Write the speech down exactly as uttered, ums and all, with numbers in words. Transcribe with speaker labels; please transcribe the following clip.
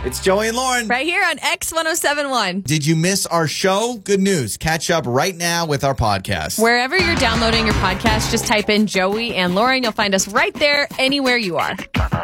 Speaker 1: It's Joey and Lauren.
Speaker 2: Right here on X one oh seven point one.
Speaker 1: Did you miss our show? Good news. Catch up right now with our podcast.
Speaker 2: Wherever you're downloading your podcast, just type in Joey and Lauren. You'll find us right there, anywhere you are.